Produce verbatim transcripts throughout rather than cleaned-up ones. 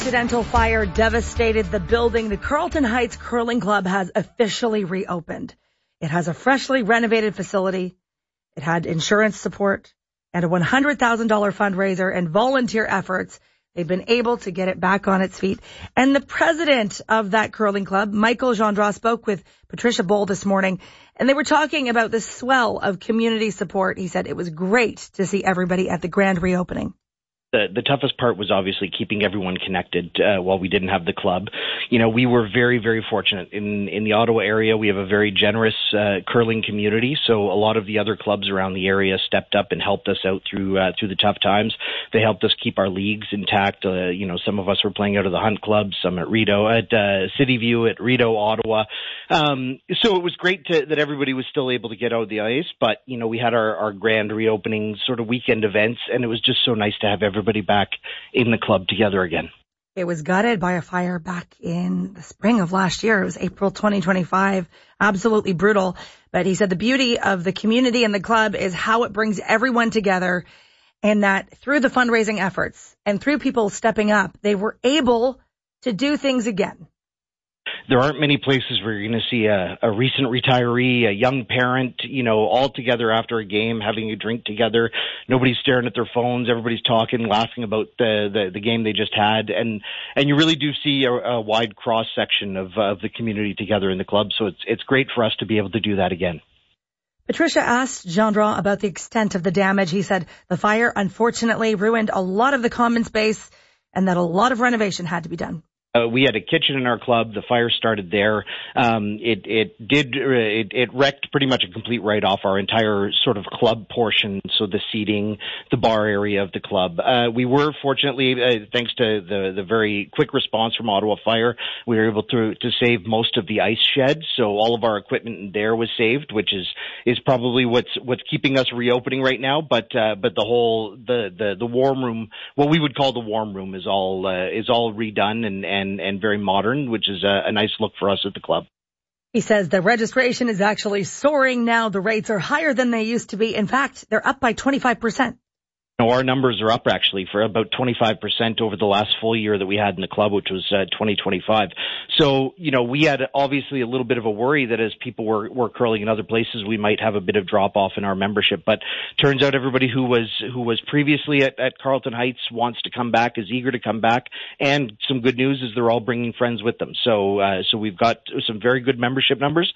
Accidental fire devastated the building. The Carlton Heights Curling Club has officially reopened. It has a freshly renovated facility. It had insurance support and a one hundred thousand dollars fundraiser and volunteer efforts. They've been able to get it back on its feet. And the president of that curling club, Michael Gendron, spoke with Patricia Boll this morning, and they were talking about the swell of community support. He said it was great to see everybody at the grand reopening. The, the toughest part was obviously keeping everyone connected uh, while we didn't have the club. You know, we were very, very fortunate. In in the Ottawa area, we have a very generous uh, curling community, so a lot of the other clubs around the area stepped up and helped us out through uh, through the tough times. They helped us keep our leagues intact. Uh, you know, some of us were playing out of the Hunt Club, some at Rideau, at uh, City View, at Rideau, Ottawa. Um, so it was great to, that everybody was still able to get out of the ice, but, you know, we had our, our grand reopening sort of weekend events, and it was just so nice to have everybody everybody back in the club together again. It was gutted by a fire back in the spring of last year. It was April twenty twenty-five. Absolutely brutal. But he said the beauty of the community and the club is how it brings everyone together, and that through the fundraising efforts and through people stepping up, they were able to do things again. There aren't many places where you're going to see a, a recent retiree, a young parent, you know, all together after a game, having a drink together. Nobody's staring at their phones. Everybody's talking, laughing about the, the, the game they just had. And, and you really do see a, a wide cross section of, of the community together in the club. So it's, it's great for us to be able to do that again. Patricia asked Gendron about the extent of the damage. He said the fire unfortunately ruined a lot of the common space and that a lot of renovation had to be done. Uh, we had a kitchen in our club. The fire started there. Um, it, it did, it, it wrecked pretty much a complete write-off our entire sort of club portion. So the seating, the bar area of the club. Uh, we were fortunately, uh, thanks to the, the very quick response from Ottawa Fire, we were able to, to save most of the ice shed. So all of our equipment in there was saved, which is, is probably what's, what's keeping us reopening right now. But, uh, but the whole, the, the, the warm room, what we would call the warm room is all, uh, is all redone and, and And, and very modern, which is a, a nice look for us at the club. He says the registration is actually soaring now. The rates are higher than they used to be. In fact, they're up by twenty-five percent. No, our numbers are up actually for about twenty-five percent over the last full year that we had in the club, which was uh, twenty twenty-five. So, you know, we had obviously a little bit of a worry that as people were, were curling in other places, we might have a bit of drop off in our membership. But turns out everybody who was who was previously at, at Carlton Heights wants to come back, is eager to come back. And some good news is they're all bringing friends with them. So, uh, so we've got some very good membership numbers.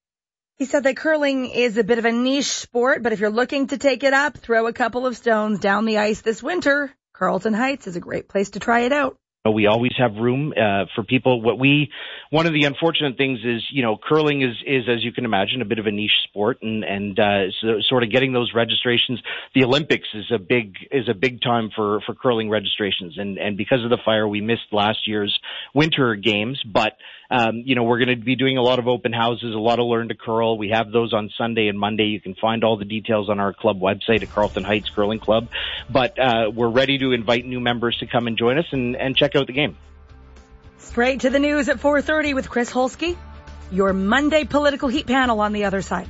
He said that curling is a bit of a niche sport, but if you're looking to take it up, throw a couple of stones down the ice this winter. Carlton Heights is a great place to try it out. We always have room uh, for people. What we, one of the unfortunate things is, you know, curling is, is, as you can imagine, a bit of a niche sport, and and uh, so sort of getting those registrations. The Olympics is a big is a big time for for curling registrations, and and because of the fire, we missed last year's winter games. But um, you know, we're going to be doing a lot of open houses, a lot of Learn to Curl. We have those on Sunday and Monday. You can find all the details on our club website at Carlton Heights Curling Club. But uh, we're ready to invite new members to come and join us and and check out the game. Straight to the news at four thirty with Chris Holsky. Your Monday political heat panel on the other side.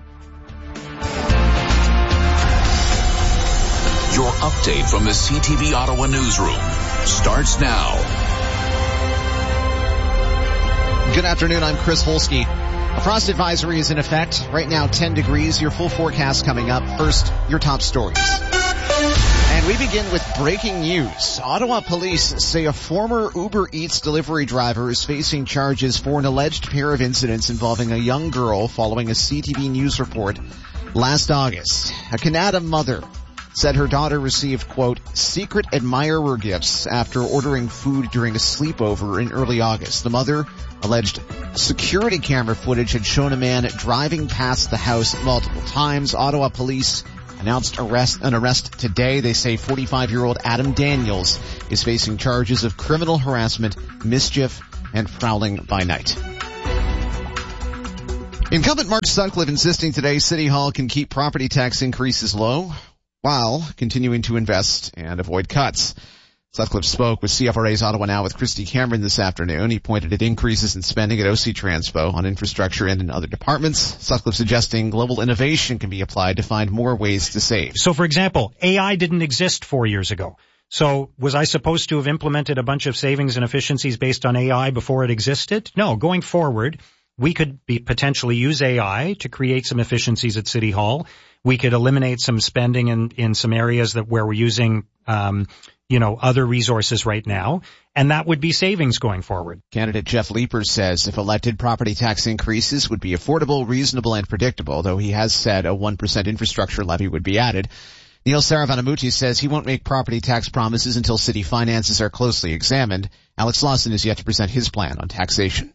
Your update from the C T V Ottawa newsroom starts now. Good afternoon, I'm Chris Holsky. A frost advisory is in effect. Right now, ten degrees. Your full forecast coming up. First, your top stories. And we begin with breaking news. Ottawa police say a former Uber Eats delivery driver is facing charges for an alleged pair of incidents involving a young girl following a C T V News report last August. A Canada mother said her daughter received, quote, secret admirer gifts after ordering food during a sleepover in early August. The mother alleged security camera footage had shown a man driving past the house multiple times. Ottawa police announced arrest, an arrest today. They say forty-five-year-old Adam Daniels is facing charges of criminal harassment, mischief, and prowling by night. Incumbent Mark Sutcliffe insisting today City Hall can keep property tax increases low while continuing to invest and avoid cuts. Sutcliffe spoke with C F R A's Ottawa Now with Christy Cameron this afternoon. He pointed at increases in spending at O C Transpo on infrastructure and in other departments. Sutcliffe suggesting global innovation can be applied to find more ways to save. So, for example, A I didn't exist four years ago. So was I supposed to have implemented a bunch of savings and efficiencies based on A I before it existed? No, going forward, we could be potentially use A I to create some efficiencies at City Hall. We could eliminate some spending in, in some areas that where we're using, um, you know, other resources right now. And that would be savings going forward. Candidate Jeff Leeper says if elected, property tax increases would be affordable, reasonable, and predictable, though he has said a one percent infrastructure levy would be added. Neil Saravanamuthu says he won't make property tax promises until city finances are closely examined. Alex Lawson is yet to present his plan on taxation.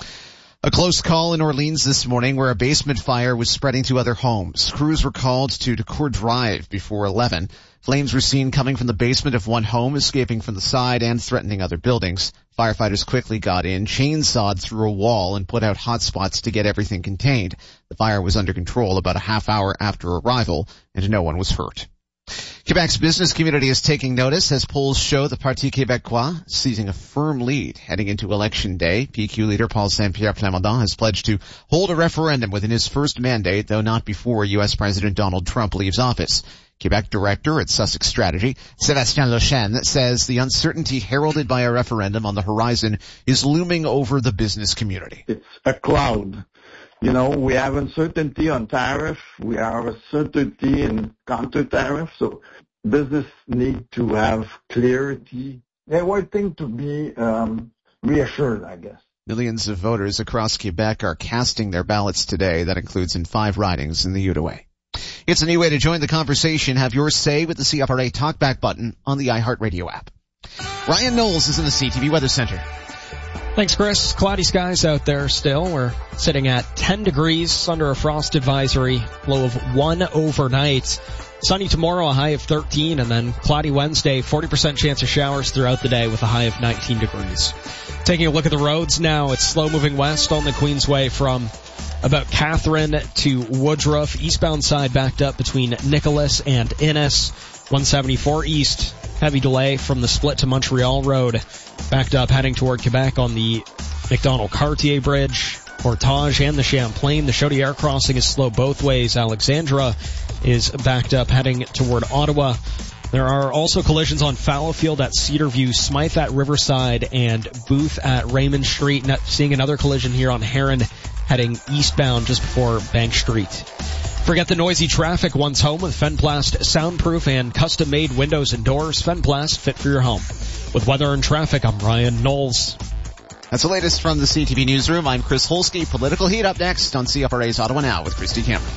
A close call in Orleans this morning where a basement fire was spreading to other homes. Crews were called to Decour Drive before eleven. Flames were seen coming from the basement of one home, escaping from the side and threatening other buildings. Firefighters quickly got in, chainsawed through a wall, and put out hot spots to get everything contained. The fire was under control about a half hour after arrival, and no one was hurt. Quebec's business community is taking notice as polls show the Parti Québécois seizing a firm lead heading into Election Day. P Q leader Paul Saint-Pierre Plamondon has pledged to hold a referendum within his first mandate, though not before U S President Donald Trump leaves office. Quebec director at Sussex Strategy, Sébastien Lochen, says the uncertainty heralded by a referendum on the horizon is looming over the business community. It's a cloud. You know, we have uncertainty on tariff. We have uncertainty in counter-tariff. So business need to have clarity. They want things to be um, reassured, I guess. Millions of voters across Quebec are casting their ballots today. That includes in five ridings in the Outaouais. It's a new way to join the conversation. Have your say with the C F R A Talkback button on the iHeartRadio app. Ryan Knowles is in the C T V Weather Center. Thanks, Chris. Cloudy skies out there still. We're sitting at ten degrees under a frost advisory, low of one overnight. Sunny tomorrow, a high of thirteen, and then cloudy Wednesday, forty percent chance of showers throughout the day with a high of nineteen degrees. Taking a look at the roads now, it's slow moving west on the Queensway from about Catherine to Woodruff. Eastbound side backed up between Nicholas and Innis. one seventy-four east, heavy delay from the split to Montreal Road. Backed up heading toward Quebec on the McDonald-Cartier Bridge, Portage, and the Champlain. The Chaudière crossing is slow both ways. Alexandra is backed up heading toward Ottawa. There are also collisions on Fallowfield at Cedarview, Smythe at Riverside, and Booth at Raymond Street. Seeing another collision here on Heron heading eastbound just before Bank Street. Forget the noisy traffic once home with Fenplast soundproof and custom-made windows and doors. Fenplast, fit for your home. With weather and traffic, I'm Ryan Knowles. That's the latest from the C T V Newsroom. I'm Chris Holsky. Political Heat up next on C F R A's Ottawa Now with Christy Cameron.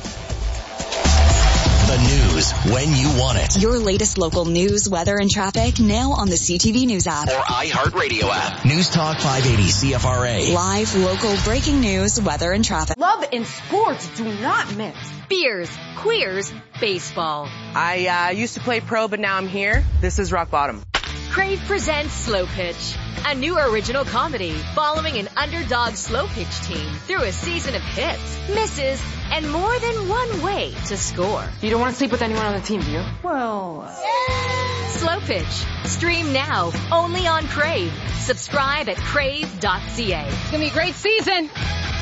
The news when you want it. Your latest local news, weather, and traffic now on the C T V News app. Or iHeartRadio app. News Talk five eighty C F R A. Live, local, breaking news, weather, and traffic. Love and sports do not mix. Beers, queers, baseball. I uh, used to play pro, but now I'm here. This is rock bottom. Crave presents Slow Pitch, a new original comedy following an underdog slow pitch team through a season of hits, misses, and more than one way to score. You don't want to sleep with anyone on the team, do you? Well, yeah. Slow Pitch. Stream now, only on Crave. Subscribe at crave dot c a. It's going to be a great season.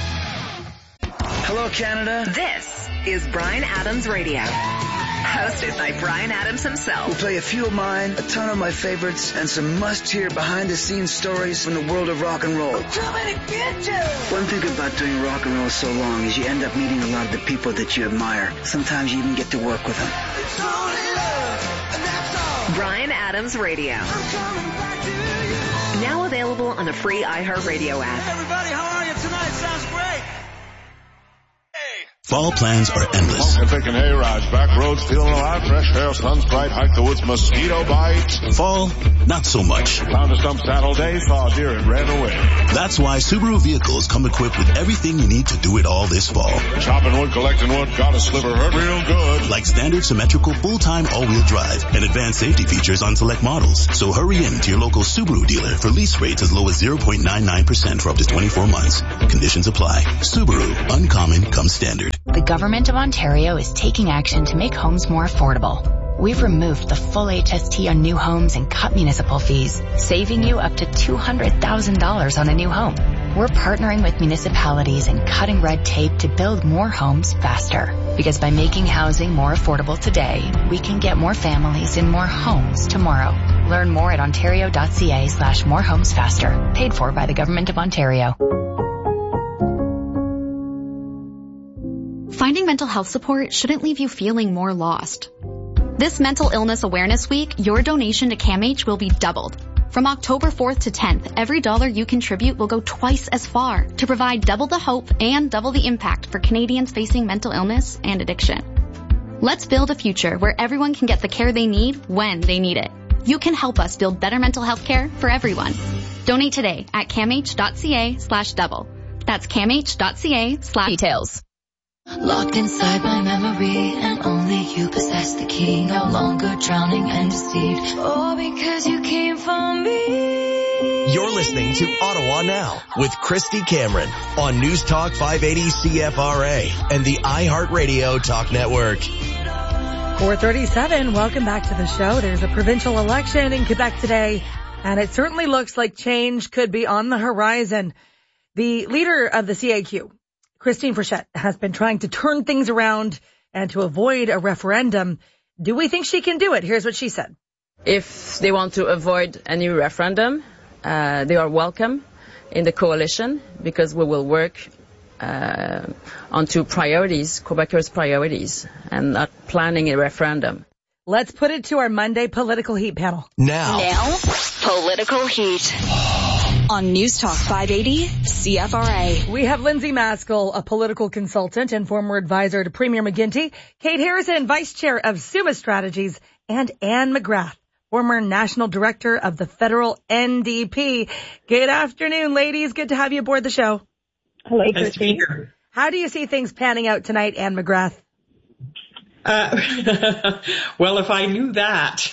Hello, Canada. This is Bryan Adams Radio. Hosted by Bryan Adams himself. We'll play a few of mine, a ton of my favorites, and some must-hear behind-the-scenes stories from the world of rock and roll. I'm coming to get you! One thing about doing rock and roll so long is you end up meeting a lot of the people that you admire. Sometimes you even get to work with them. It's only love, and that's all. Bryan Adams Radio. I'm coming back to you. Now available on the free iHeartRadio app. Hey, everybody, how are you tonight? Sounds great. Fall plans are endless. Smoking, picking hay-rides, back roads, feeling alive, fresh air, sun's bright, hike the woods, mosquito bite. Fall, not so much. Found a stump saddle day, saw a deer and ran away. That's why Subaru vehicles come equipped with everything you need to do it all this fall. Chopping wood, collecting wood, got a sliver, hurt real good. Like standard symmetrical full-time all-wheel drive and advanced safety features on select models. So hurry in to your local Subaru dealer for lease rates as low as zero point nine nine percent for up to twenty-four months. Conditions apply. Subaru, uncommon comes standard. The Government of Ontario is taking action to make homes more affordable. We've removed the full H S T on new homes and cut municipal fees, saving you up to two hundred thousand dollars on a new home. We're partnering with municipalities and cutting red tape to build more homes faster. Because by making housing more affordable today, we can get more families in more homes tomorrow. Learn more at ontario.ca slash more homes faster. Paid for by the Government of Ontario. Finding mental health support shouldn't leave you feeling more lost. This Mental Illness Awareness Week, your donation to CAMH will be doubled. From October fourth to tenth, every dollar you contribute will go twice as far to provide double the hope and double the impact for Canadians facing mental illness and addiction. Let's build a future where everyone can get the care they need when they need it. You can help us build better mental health care for everyone. Donate today at camh.ca slash double. That's camh.ca slash details. Locked inside my memory, and only you possess the key. No longer drowning and deceived. Oh, because you came for me. You're listening to Ottawa Now with Christy Cameron on News Talk five eighty C F R A and the iHeartRadio Talk Network. four thirty-seven, welcome back to the show. There's a provincial election in Quebec today, and it certainly looks like change could be on the horizon. The leader of the C A Q, Christine Frechette, has been trying to turn things around and to avoid a referendum. Do we think she can do it? Here's what she said. If they want to avoid a new referendum, uh, they are welcome in the coalition because we will work uh, on two priorities, Quebecers' priorities, and not planning a referendum. Let's put it to our Monday political heat panel. Now. Now, political heat. On News Talk five eighty C F R A. We have Lindsay Maskell, a political consultant and former advisor to Premier McGuinty, Kate Harrison, vice chair of Summa Strategies, and Anne McGrath, former national director of the federal N D P. Good afternoon, ladies. Good to have you aboard the show. Hello, nice to be here. How do you see things panning out tonight, Anne McGrath? Uh, well, if I knew that.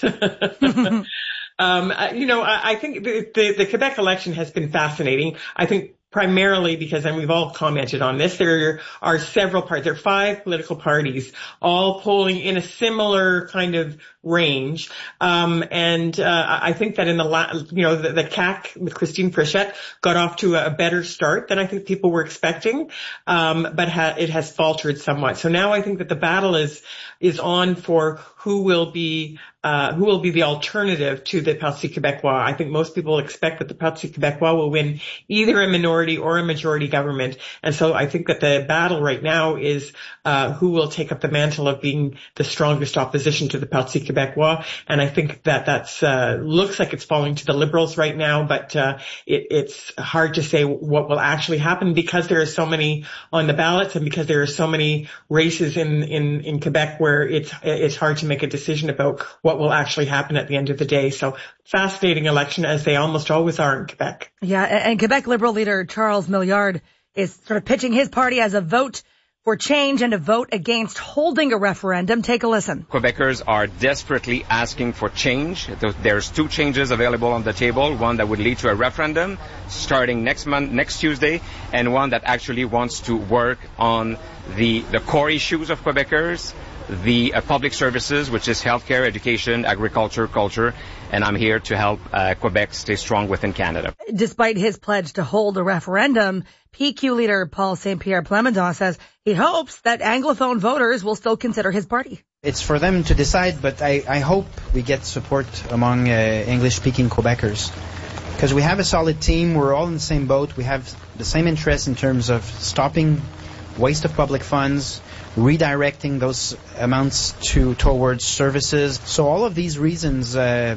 Um, you know, I, I think the, the, the Quebec election has been fascinating. I think primarily because, and we've all commented on this, there are several parties, there are five political parties, all polling in a similar kind of range. Um, and, uh, I think that in the, la- you know, the, the C A C with Christine Frechette got off to a better start than I think people were expecting. Um, but ha- it has faltered somewhat. So now I think that the battle is, is on for who will be, uh, who will be the alternative to the Parti Québécois. I think most people expect that the Parti Québécois will win either a minority or a majority government. And so I think that the battle right now is, uh, who will take up the mantle of being the strongest opposition to the Parti Québécois. And I think that that's, uh, looks like it's falling to the Liberals right now, but, uh, it, it's hard to say what will actually happen because there are so many on the ballots and because there are so many races in, in, in Quebec where it's, it's hard to make a decision about what will actually happen at the end of the day. So fascinating election as they almost always are in Quebec. Yeah. And Quebec Liberal leader Charles Milliard is sort of pitching his party as a vote for change and a vote against holding a referendum. Take a listen. Quebecers are desperately asking for change. There's two changes available on the table, one that would lead to a referendum starting next month, next Tuesday, and one that actually wants to work on the, the core issues of Quebecers, the uh, public services, which is healthcare, education, agriculture, culture, and I'm here to help uh, Quebec stay strong within Canada. Despite his pledge to hold a referendum, P Q leader Paul Saint Pierre Plamondon says he hopes that Anglophone voters will still consider his party. It's for them to decide, but I, I hope we get support among uh, English-speaking Quebecers. Because we have a solid team, we're all in the same boat, we have the same interests in terms of stopping waste of public funds, redirecting those amounts to towards services. So all of these reasons uh,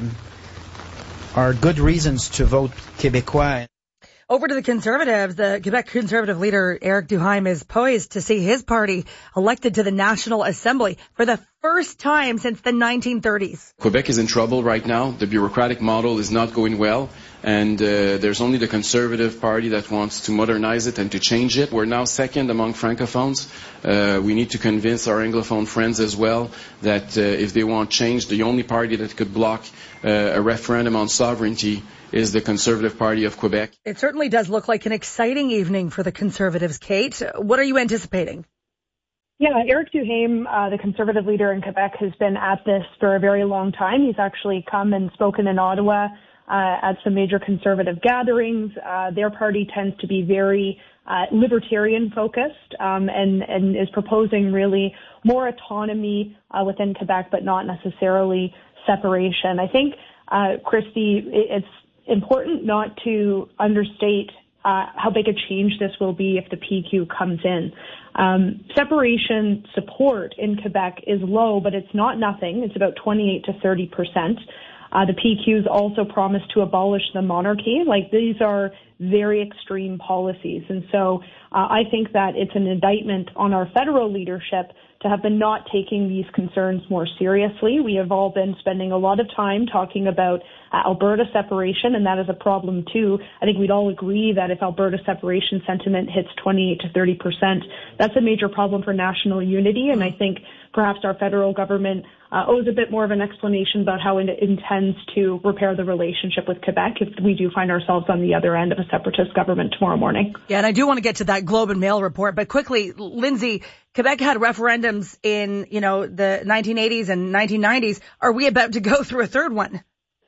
are good reasons to vote Québécois. Over to the Conservatives, the Quebec Conservative leader Eric Duhaime is poised to see his party elected to the National Assembly for the first time since the nineteen thirties. Quebec is in trouble right now. The bureaucratic model is not going well, and uh, there's only the Conservative Party that wants to modernize it and to change it. We're now second among Francophones. Uh, we need to convince our Anglophone friends as well that uh, if they want change, the only party that could block uh, a referendum on sovereignty is the Conservative Party of Quebec. It certainly does look like an exciting evening for the Conservatives, Kate. What are you anticipating? Yeah, Eric Duhaime, uh, the Conservative leader in Quebec, has been at this for a very long time. He's actually come and spoken in Ottawa uh, at some major Conservative gatherings. Uh, their party tends to be very uh, libertarian-focused um, and, and is proposing really more autonomy uh, within Quebec, but not necessarily separation. I think, uh, Christy, it's important not to understate uh, how big a change this will be if the P Q comes in. Um, separation support in Quebec is low, but it's not nothing. It's about twenty-eight to thirty percent. Uh, the P Qs also promised to abolish the monarchy. Like, these are very extreme policies. And so uh, I think that it's an indictment on our federal leadership to have been not taking these concerns more seriously. We have all been spending a lot of time talking about uh, Alberta separation, and that is a problem too. I think we'd all agree that if Alberta separation sentiment hits twenty-eight to thirty percent, that's a major problem for national unity, and I think perhaps our federal government uh, owes a bit more of an explanation about how it intends to repair the relationship with Quebec if we do find ourselves on the other end of a separatist government tomorrow morning. Yeah, and I do want to get to that Globe and Mail report, but quickly, Lindsay, Quebec had referendums in, you know, the nineteen eighties and nineteen nineties. Are we about to go through a third one?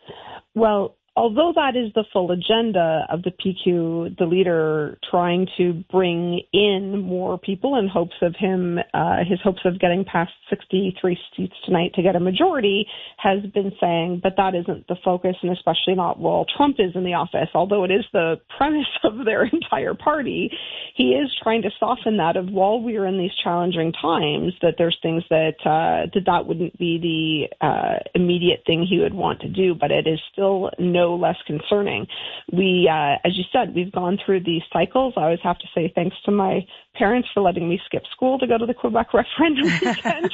Well, although that is the full agenda of the P Q, the leader trying to bring in more people in hopes of him, uh, his hopes of getting past sixty-three seats tonight to get a majority, has been saying, but that isn't the focus, and especially not while Trump is in the office. Although it is the premise of their entire party, he is trying to soften that of, while we are in these challenging times, that there's things that uh, that that wouldn't be the uh, immediate thing he would want to do, but it is still no less concerning. We, uh, as you said, we've gone through these cycles. I always have to say thanks to my parents for letting me skip school to go to the Quebec referendum weekend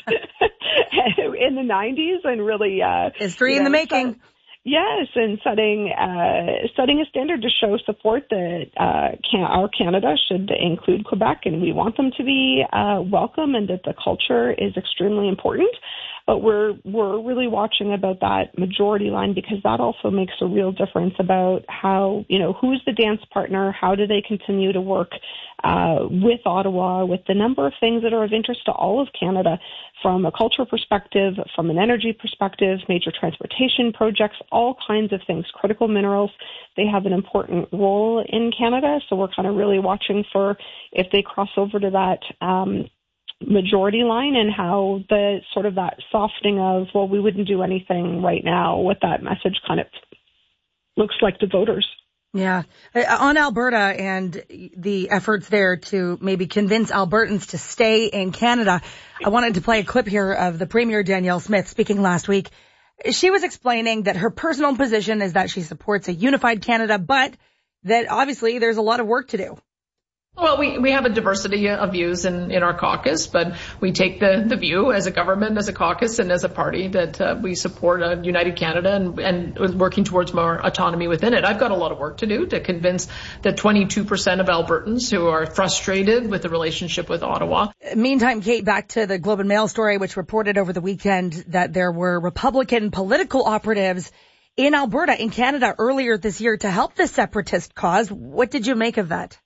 in the nineties, and really uh, history in know, the making. Set, yes, and setting uh, setting a standard to show support that uh, can, our Canada should include Quebec, and we want them to be uh, welcome, and that the culture is extremely important. But we're we're really watching about that majority line, because that also makes a real difference about how, you know, who's the dance partner, how do they continue to work uh, with Ottawa, with the number of things that are of interest to all of Canada, from a cultural perspective, from an energy perspective, major transportation projects, all kinds of things, critical minerals. They have an important role in Canada, so we're kind of really watching for if they cross over to that um majority line, and how the sort of that softening of, well, we wouldn't do anything right now, what that message kind of looks like to voters. Yeah. On Alberta and the efforts there to maybe convince Albertans to stay in Canada, I wanted to play a clip here of the Premier Danielle Smith speaking last week. She was explaining that her personal position is that she supports a unified Canada, but that obviously there's a lot of work to do. Well, we, we have a diversity of views in, in our caucus, but we take the, the view as a government, as a caucus, and as a party that uh, we support a united Canada and, and working towards more autonomy within it. I've got a lot of work to do to convince the twenty-two percent of Albertans who are frustrated with the relationship with Ottawa. Meantime, Kate, back to the Globe and Mail story, which reported over the weekend that there were Republican political operatives in Alberta, in Canada, earlier this year to help the separatist cause. What did you make of that?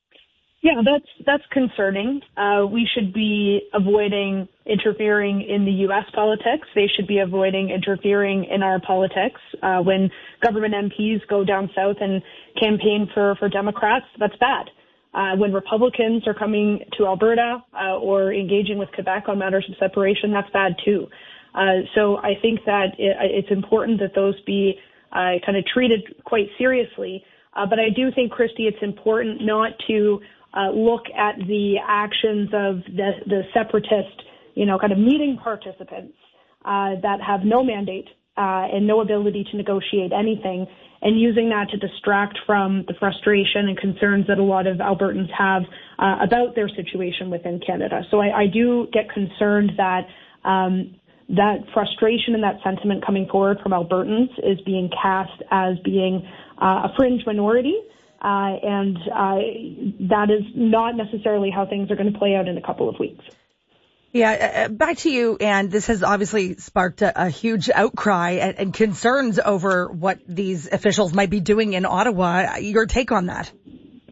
Yeah, that's that's concerning. Uh, we should be avoiding interfering in the U S politics. They should be avoiding interfering in our politics. Uh, when government M Ps go down south and campaign for, for Democrats, that's bad. Uh, when Republicans are coming to Alberta uh, or engaging with Quebec on matters of separation, that's bad too. Uh, so I think that it, it's important that those be uh, kind of treated quite seriously. Uh, but I do think, Christy, it's important not to Uh, look at the actions of the, the separatist, you know, kind of meeting participants uh, that have no mandate uh, and no ability to negotiate anything, and using that to distract from the frustration and concerns that a lot of Albertans have uh, about their situation within Canada. So I, I do get concerned that um, that frustration and that sentiment coming forward from Albertans is being cast as being uh, a fringe minority. Uh, and uh, that is not necessarily how things are going to play out in a couple of weeks. Yeah, uh, back to you, and this has obviously sparked a, a huge outcry and, and concerns over what these officials might be doing in Ottawa. Your take on that?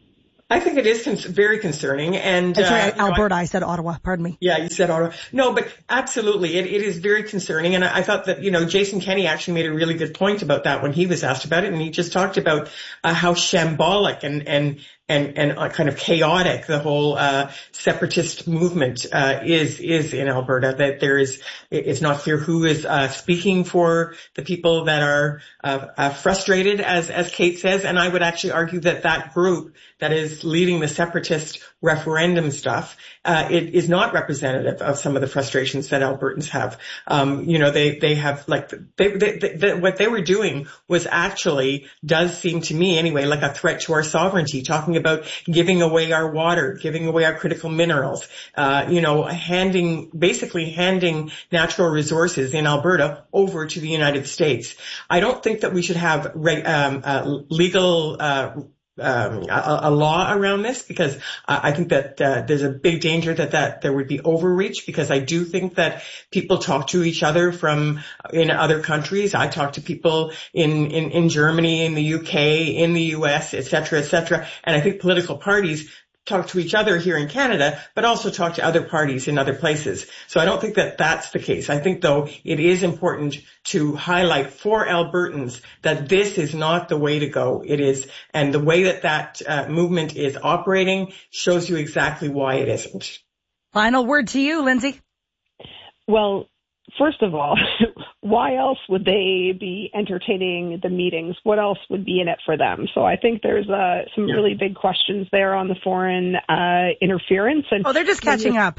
I think it is con- very concerning. And That's right, uh, Alberta. know, I, I said Ottawa. Pardon me. Yeah, you said Ottawa. No, but absolutely, it, it is very concerning. And I, I thought that, you know, Jason Kenney actually made a really good point about that when he was asked about it. And he just talked about uh, how shambolic and, and, and, and uh, kind of chaotic the whole uh, separatist movement uh, is, is in Alberta, that there is, it's not clear who is uh, speaking for the people that are uh, uh, frustrated, as, as Kate says. And I would actually argue that that group that is leading the separatist referendum stuff, uh, it is not representative of some of the frustrations that Albertans have. Um, you know, they, they have like, they, they, they, what they were doing was actually, does seem to me anyway, like a threat to our sovereignty, talking about giving away our water, giving away our critical minerals, uh, you know, handing, basically handing natural resources in Alberta over to the United States. I don't think that we should have reg, um, uh, legal, uh, Um, a, a law around this, because I think that uh, there's a big danger that, that there would be overreach, because I do think that people talk to each other from in other countries. I talk to people in, in, in Germany, in the U K, in the U S, et cetera, et cetera. And I think political parties talk to each other here in Canada, but also talk to other parties in other places. So I don't think that that's the case. I think, though, it is important to highlight for Albertans that this is not the way to go. It is, and the way that that uh, movement is operating shows you exactly why it isn't. Final word to you, Lindsay. Well, first of all, why else would they be entertaining the meetings? What else would be in it for them? So I think there's uh, some yeah. really big questions there on the foreign uh, interference. And oh, they're just catching up.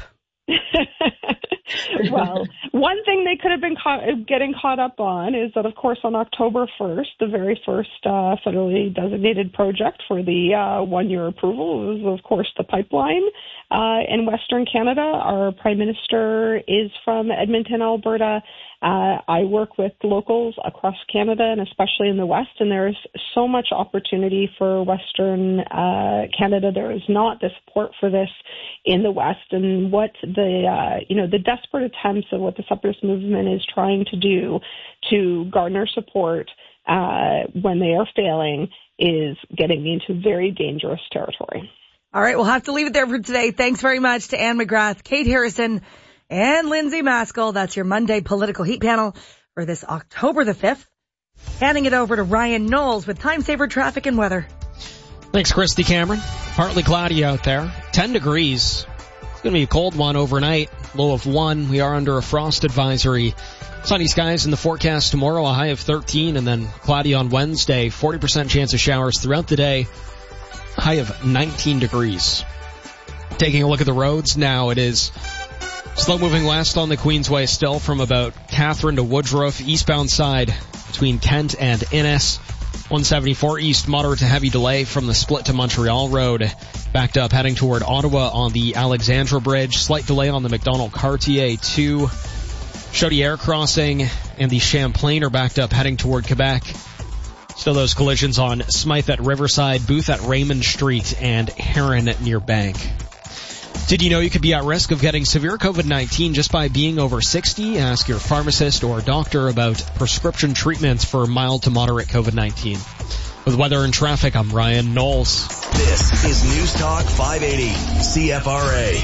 Well, one thing they could have been caught, getting caught up on is that, of course, on October first, the very first uh, federally designated project for the uh, one-year approval was, of course, the pipeline uh, in Western Canada. Our Prime Minister is from Edmonton, Alberta. Uh, I work with locals across Canada and especially in the West, and there's so much opportunity for Western uh, Canada. There is not the support for this in the West, and what the uh, you know the desperate attempts of what the separatist movement is trying to do to garner support uh, when they are failing is getting into very dangerous territory. All right, we'll have to leave it there for today. Thanks very much to Anne McGrath, Kate Harrison, and Lindsay Maskell. That's your Monday political heat panel for this October the fifth. Handing it over to Ryan Knowles with Time Saver traffic and weather. Thanks, Christy Cameron. Partly cloudy out there. ten degrees. It's going to be a cold one overnight. Low of one. We are under a frost advisory. Sunny skies in the forecast tomorrow. A high of thirteen, and then cloudy on Wednesday. forty percent chance of showers throughout the day. High of nineteen degrees. Taking a look at the roads now, it is slow moving west on the Queensway still from about Catherine to Woodruff, eastbound side between Kent and Innes. one seventy-four east, moderate to heavy delay from the split to Montreal Road. Backed up heading toward Ottawa on the Alexandra Bridge. Slight delay on the McDonald-Cartier to Chaudière crossing, and the Champlain are backed up heading toward Quebec. Still those collisions on Smythe at Riverside, Booth at Raymond Street, and Heron near Bank. Did you know you could be at risk of getting severe COVID nineteen just by being over sixty? Ask your pharmacist or doctor about prescription treatments for mild to moderate COVID nineteen. With weather and traffic, I'm Ryan Knowles. This is News Talk five eighty C F R A.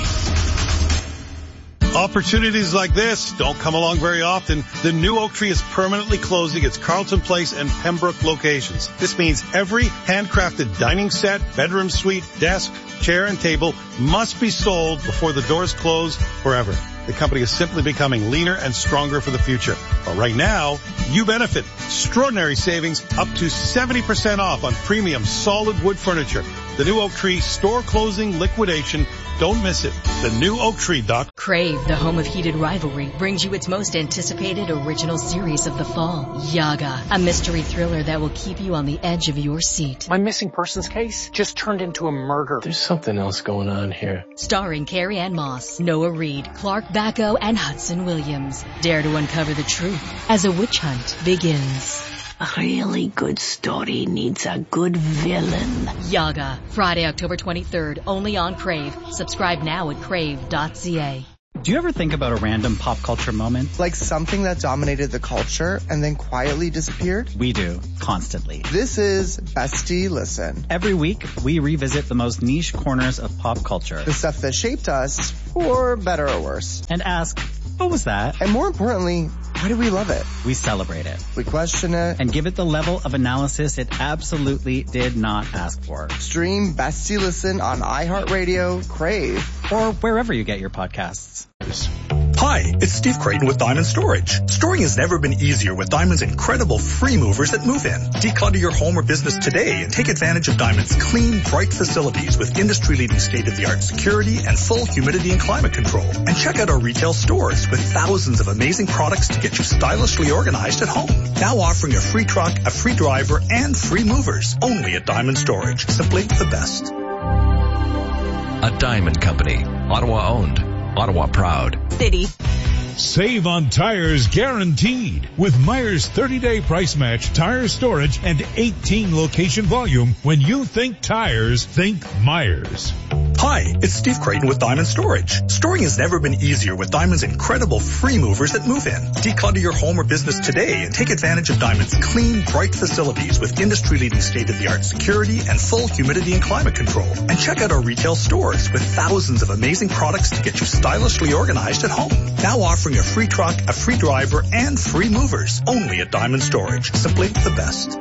Opportunities like this don't come along very often. The new Oak Tree is permanently closing its Carlton Place and Pembroke locations. This means every handcrafted dining set, bedroom suite, desk, chair, and table must be sold before the doors close forever. The company is simply becoming leaner and stronger for the future. But right now, you benefit. Extraordinary savings up to seventy percent off on premium solid wood furniture. The new Oak Tree store closing liquidation. Don't miss it. The new oak tree dot com. Crave, the home of heated rivalry, brings you its most anticipated original series of the fall, Yaga, a mystery thriller that will keep you on the edge of your seat. My missing persons case just turned into a murder. There's something else going on here. Starring Carrie Ann Moss, Noah Reid, Clark Bacco, and Hudson Williams. Dare to uncover the truth as a witch hunt begins. A really good story needs a good villain. Yaga, Friday, October twenty-third, only on Crave. Subscribe now at crave dot c a. Do you ever think about a random pop culture moment? Like something that dominated the culture and then quietly disappeared? We do, constantly. This is Bestie Listen. Every week, we revisit the most niche corners of pop culture. The stuff that shaped us, for better or worse. And ask, what was that? And more importantly, why do we love it? We celebrate it. We question it. And give it the level of analysis it absolutely did not ask for. Stream Bestie Listen on iHeartRadio, Crave, or wherever you get your podcasts. Hi, it's Steve Creighton with Diamond Storage. Storing has never been easier with Diamond's incredible free movers that move in. Declutter your home or business today and take advantage of Diamond's clean, bright facilities with industry-leading state-of-the-art security and full humidity and climate control. And check out our retail stores with thousands of amazing products to get you stylishly organized at home. Now offering a free truck, a free driver, and free movers. Only at Diamond Storage. Simply the best. A Diamond Company. Ottawa owned. Ottawa proud. City. Save on tires guaranteed with Myers thirty-day price match, tire storage, and eighteen location volume. When you think tires, think Myers. Hi, it's Steve Creighton with Diamond Storage. Storing has never been easier with Diamond's incredible free movers that move in. Declutter your home or business today and take advantage of Diamond's clean, bright facilities with industry-leading state-of-the-art security and full humidity and climate control. And check out our retail stores with thousands of amazing products to get you stylishly organized at home. Now offering a free truck, a free driver, and free movers. Only at Diamond Storage. Simply the best.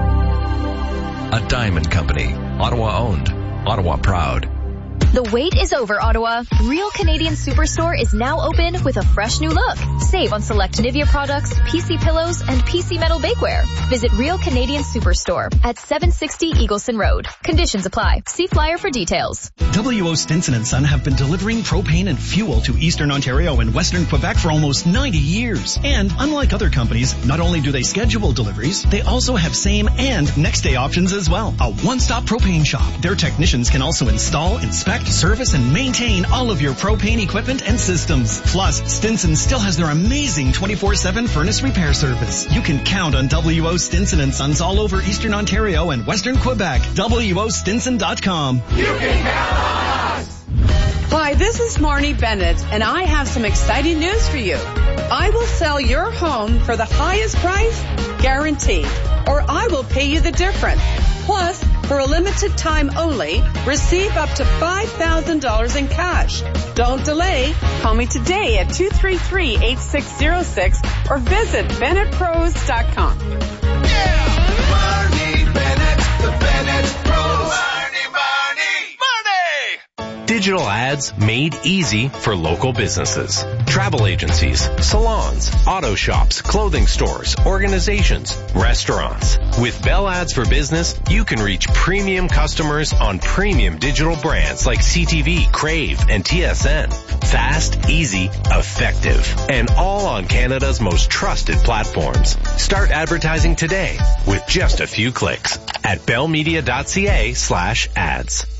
A Diamond Company. Ottawa owned. Ottawa proud. The wait is over, Ottawa. Real Canadian Superstore is now open with a fresh new look. Save on select Nivea products, P C pillows, and P C metal bakeware. Visit Real Canadian Superstore at seven sixty Eagleson Road. Conditions apply. See flyer for details. W O Stinson and Son have been delivering propane and fuel to Eastern Ontario and Western Quebec for almost ninety years. And unlike other companies, not only do they schedule deliveries, they also have same and next day options as well. A one-stop propane shop. Their technicians can also install, inspect, service, and maintain all of your propane equipment and systems. Plus, Stinson still has their amazing twenty-four seven furnace repair service. You can count on W O Stinson and Sons all over Eastern Ontario and Western Quebec. W O Stinson dot com. You can count on us! Hi, this is Marnie Bennett, and I have some exciting news for you. I will sell your home for the highest price, guaranteed, or I will pay you the difference. Plus, for a limited time only, receive up to five thousand dollars in cash. Don't delay. Call me today at two three three, eight six zero six or visit Bennett Pros dot com. Yeah! Marnie Bennett, the Bennett Pros. Marnie, Marnie, Marnie! Digital ads made easy for local businesses. Travel agencies, salons, auto shops, clothing stores, organizations, restaurants. With Bell Ads for Business, you can reach premium customers on premium digital brands like C T V, Crave, and T S N. Fast, easy, effective, and all on Canada's most trusted platforms. Start advertising today with just a few clicks at bellmedia dot c a slash ads.